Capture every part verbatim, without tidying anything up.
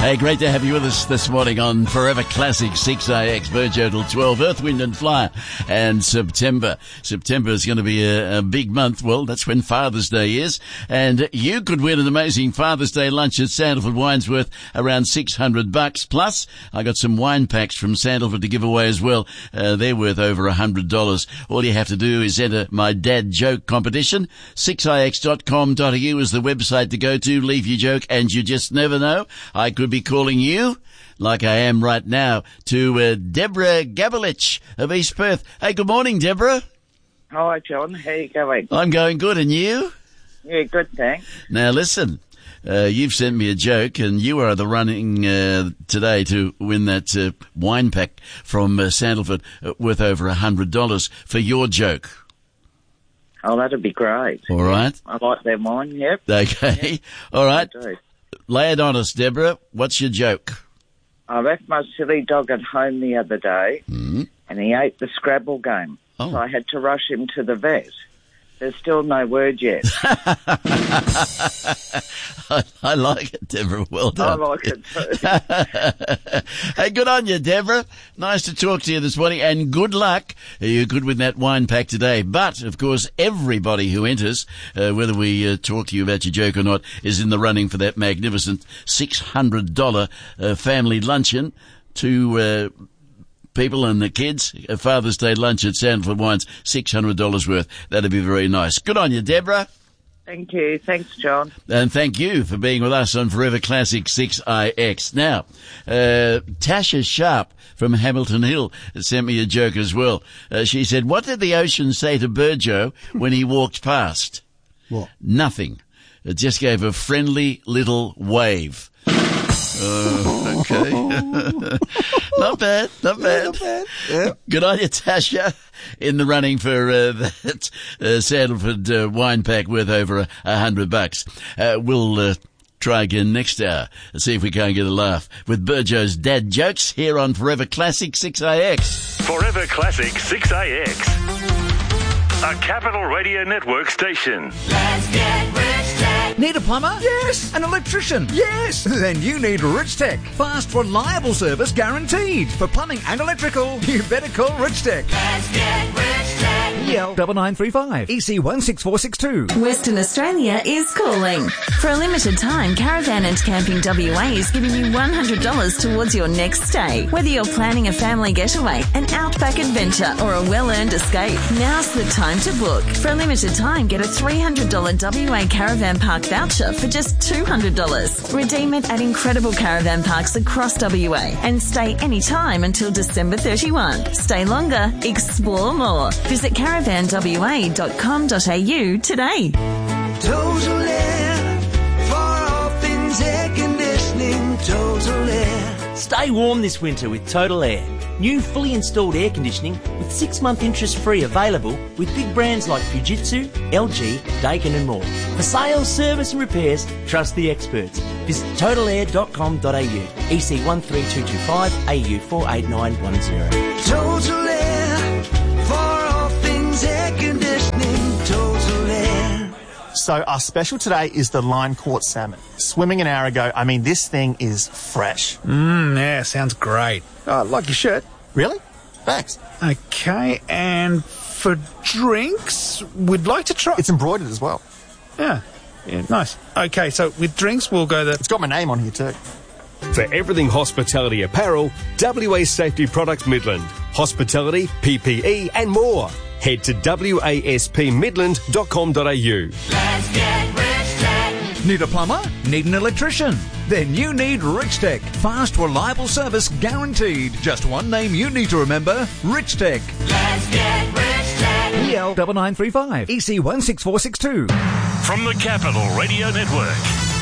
Hey, great to have you with us this morning on Forever Classic six A X, Virgin till twelve, Earth, Wind and Fire, and September. September is going to be a, a big month. Well, that's when Father's Day is, and you could win an amazing Father's Day lunch at Sandalford Wine's worth around six hundred bucks. Plus, I got some wine packs from Sandalford to give away as well. Uh, they're worth over one hundred dollars. All you have to do is enter my dad joke competition. six i x dot com dot a u is the website to go to. Leave your joke, and you just never know. I could be calling you, like I am right now, to uh, Deborah Gabelich of East Perth. Hey, good morning, Deborah. Hi, John. How you going? I'm going good, and you? Yeah, good, thanks. Now, listen, uh, you've sent me a joke, and you are the running uh, today to win that uh, wine pack from uh, Sandalford uh, worth over one hundred dollars for your joke. Oh, that'd be great. All right. I like their wine, yep. Okay. Yep. All right. I do. Lay it on us, Deborah. What's your joke? I left my silly dog at home the other day, Mm. and he ate the Scrabble game. Oh. So I had to rush him to the vet. There's still no word yet. I, I like it, Deborah. Well I done. like it too. Hey, good on you, Deborah. Nice to talk to you this morning, and good luck. You could win that wine pack today. But, of course, everybody who enters, uh, whether we uh, talk to you about your joke or not, is in the running for that magnificent six hundred dollars uh, family luncheon to uh, people and the kids. A Father's Day lunch at Sandalford Wines, six hundred dollars worth. That'd be very nice. Good on you, Deborah. Thank you. Thanks, John. And thank you for being with us on Forever Classic six I X. Now, uh, Tasha Sharp from Hamilton Hill sent me a joke as well. Uh, she said, what did the ocean say to Burjo when he walked past? What? Nothing. It just gave a friendly little wave. Uh, okay. Not bad, not bad. Not bad. Yeah. Good on you, Tasha, in the running for uh, that uh, Sandalford uh, wine pack worth over a, a hundred bucks. Uh, we'll uh, try again next hour and see if we can't get a laugh with Burjo's dad jokes here on Forever Classic six A X. Forever Classic six A X. A Capital Radio Network station. Let's get rich tech. Need a plumber? Yes. An electrician? Yes. Then you need Rich Tech. Fast, reliable service guaranteed. For plumbing and electrical, you better call Rich Tech. Let's get rich tech. E L nine nine three five. E C one six four six two. Western Australia is calling. For a limited time, Caravan and Camping W A is giving you one hundred dollars towards your next stay. Whether you're planning a family getaway, an outback adventure, or a well-earned escape, now's the time to book. For a limited time, get a three hundred dollars W A Caravan Park voucher for just two hundred dollars. Redeem it at incredible caravan parks across W A and stay anytime until December thirty-first. Stay longer, explore more. Visit caravan w a dot com dot a u today. Total Air, for all things air conditioning, Total Air. Stay warm this winter with Total Air. New fully installed air conditioning with six-month interest-free available with big brands like Fujitsu, L G, Daikin and more. For sales, service and repairs, trust the experts. Visit total air dot com dot a u. E C one three two two five, A U four eight nine one zero. Total Air, for all things air conditioning, Total Air. So our special today is the line caught salmon. Swimming an hour ago, I mean, this thing is fresh. Mmm, yeah, sounds great. Oh, I like your shirt. Really? Thanks. Okay, and for drinks, we'd like to try... It's embroidered as well. Yeah, yeah, nice. Okay, so with drinks, we'll go the... It's got my name on here too. For everything hospitality apparel, W A Safety Products Midland. Hospitality, P P E and more. Head to w a s p midland dot com dot a u. Let's get rich tech. Need a plumber? Need an electrician? Then you need Rich Tech. Fast, reliable service guaranteed. Just one name you need to remember, Rich Tech. Let's get rich tech. E L nine nine three five. E C one six four six two. From the Capital Radio Network.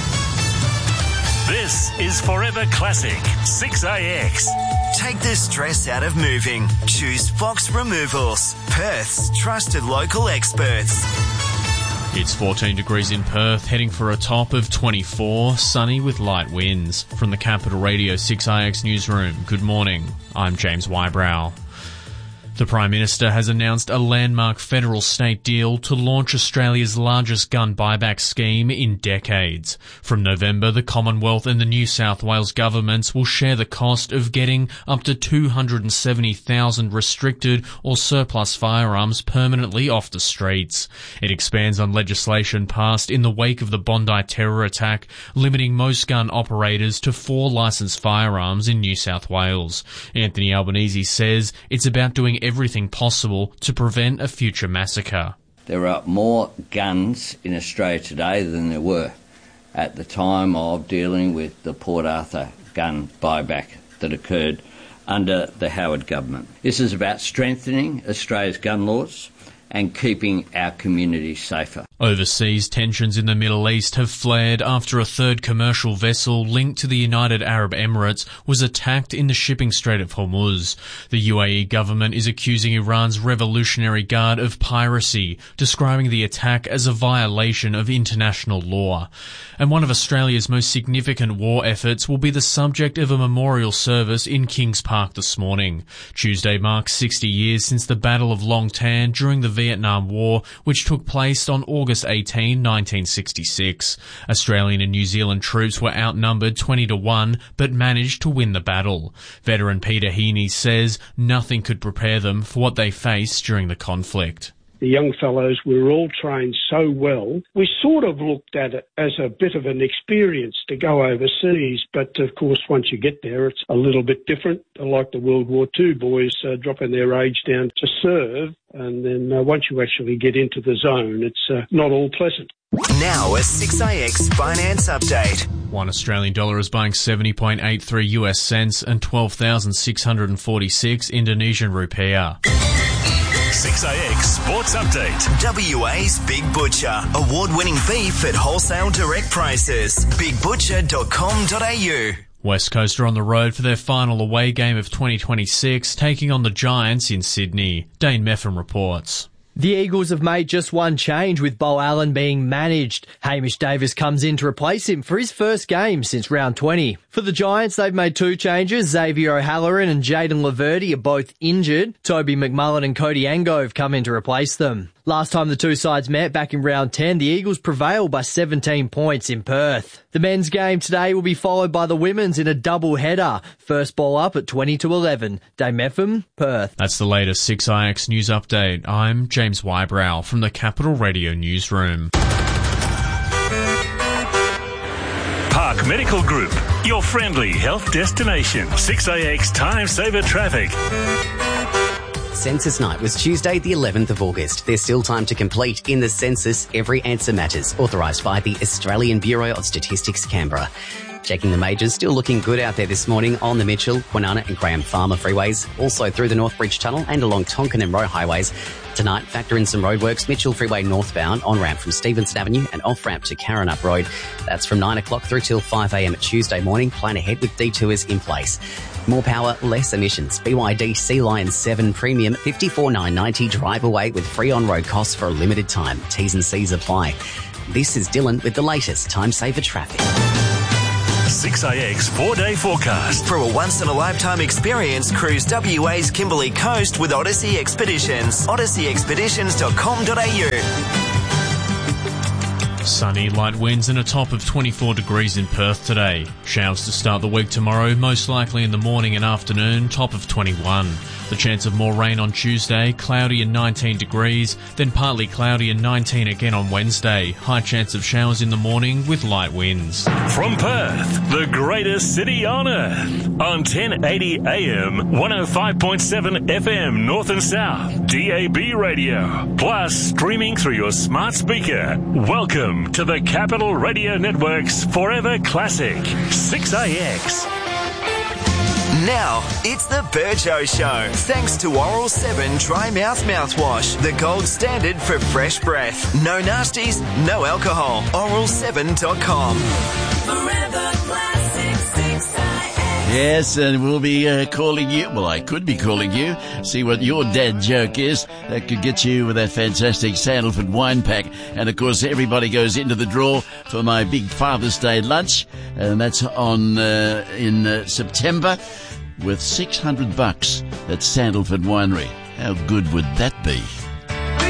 This is Forever Classic six A X. Take the stress out of moving. Choose Fox Removals, Perth's trusted local experts. It's fourteen degrees in Perth, heading for a top of twenty-four, sunny with light winds. From the Capital Radio six I X newsroom, good morning. I'm James Wybrow. The Prime Minister has announced a landmark federal-state deal to launch Australia's largest gun buyback scheme in decades. From November, the Commonwealth and the New South Wales governments will share the cost of getting up to two hundred seventy thousand restricted or surplus firearms permanently off the streets. It expands on legislation passed in the wake of the Bondi terror attack, limiting most gun operators to four licensed firearms in New South Wales. Anthony Albanese says it's about doing everything possible to prevent a future massacre. There are more guns in Australia today than there were at the time of dealing with the Port Arthur gun buyback that occurred under the Howard government. This is about strengthening Australia's gun laws and keeping our communities safer. Overseas tensions in the Middle East have flared after a third commercial vessel linked to the United Arab Emirates was attacked in the shipping Strait of Hormuz. The U A E government is accusing Iran's Revolutionary Guard of piracy, describing the attack as a violation of international law. And one of Australia's most significant war efforts will be the subject of a memorial service in Kings Park this morning. Tuesday marks sixty years since the Battle of Long Tan during the Vietnam War, which took place on August eighteenth, nineteen sixty-six. Australian and New Zealand troops were outnumbered twenty to one, but managed to win the battle. Veteran Peter Heaney says nothing could prepare them for what they faced during the conflict. The young fellows were all trained so well. We sort of looked at it as a bit of an experience to go overseas, but of course once you get there it's a little bit different. Like the World War Two boys uh, dropping their age down to serve, and then uh, once you actually get into the zone it's uh, not all pleasant. Now a six A X finance update. One Australian dollar is buying seventy point eight three U S cents and twelve thousand six hundred forty-six Indonesian rupiah. six A X Sports Update. W A's Big Butcher. Award-winning beef at wholesale direct prices. big butcher dot com dot a u. West Coast are on the road for their final away game of twenty twenty-six, taking on the Giants in Sydney. Dane Meffin reports. The Eagles have made just one change, with Bo Allen being managed. Hamish Davis comes in to replace him for his first game since round twenty. For the Giants, they've made two changes. Xavier O'Halloran and Jaden Laverty are both injured. Toby McMullen and Cody Ango have come in to replace them. Last time the two sides met, back in round ten, the Eagles prevailed by seventeen points in Perth. The men's game today will be followed by the women's in a double header. First ball up at twenty to eleven. Dame Ephraim, Perth. That's the latest six I X News Update. I'm James Wybrow from the Capital Radio Newsroom. Park Medical Group, your friendly health destination. six A X Time Saver Traffic. Census night was Tuesday the eleventh of August. There's still time to complete in the census. Every answer matters. Authorised by the Australian Bureau of Statistics, Canberra. Checking the majors, still looking good out there this morning on the Mitchell, Kwinana and Graham Farmer freeways. Also through the Northbridge Tunnel and along Tonkin and Roe highways. Tonight, factor in some roadworks. Mitchell Freeway northbound, on-ramp from Stevenson Avenue and off-ramp to Karrinyup Road. That's from nine o'clock through till five a m at Tuesday morning. Plan ahead with detours in place. More power, less emissions. B Y D Sea Lion seven Premium, fifty-four thousand nine hundred ninety dollars drive away with free on-road costs for a limited time. T's and C's apply. This is Dylan with the latest Time Saver Traffic. six A X four-day forecast. For a once-in-a-lifetime experience, cruise W A's Kimberley Coast with Odyssey Expeditions. odyssey expeditions dot com dot a u. Sunny, light winds and a top of twenty-four degrees in Perth today. Showers to start the week tomorrow, most likely in the morning and afternoon, top of twenty-one. The chance of more rain on Tuesday, cloudy and nineteen degrees, then partly cloudy and nineteen again on Wednesday. High chance of showers in the morning with light winds. From Perth, the greatest city on earth. On ten eighty A M, one oh five point seven F M North and South, D A B radio. Plus streaming through your smart speaker. Welcome to the Capital Radio Network's Forever Classic, six A X. Now, it's the Burjo Show. Thanks to Oral seven Dry Mouth Mouthwash, the gold standard for fresh breath. No nasties, no alcohol. oral seven dot com. Forever Classic six I X. Yes, and we'll be uh, calling you. Well, I could be calling you. See what your dad joke is. That could get you with that fantastic Sandalford wine pack. And, of course, everybody goes into the draw for my big Father's Day lunch. And that's on uh, in uh, September with six hundred bucks at Sandalford Winery. How good would that be?